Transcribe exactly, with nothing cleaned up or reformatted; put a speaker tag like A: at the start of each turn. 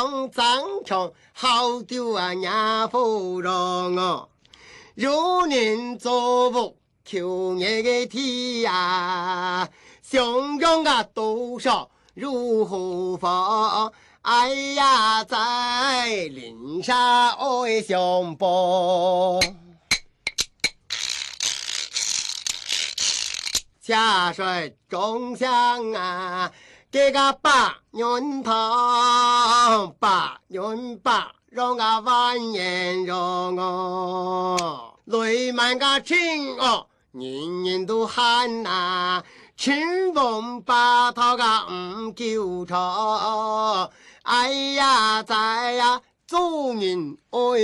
A: 上张强，好丢啊娘夫人啊！如人作福，求你个天呀！想中啊多少如何法？哎呀，在林上爱相报。下水中香啊，这个八年堂，八年八让啊万年让啊，累满个情哦，人人都喊呐，春风把他个唔救他，哎呀在呀，做人爱。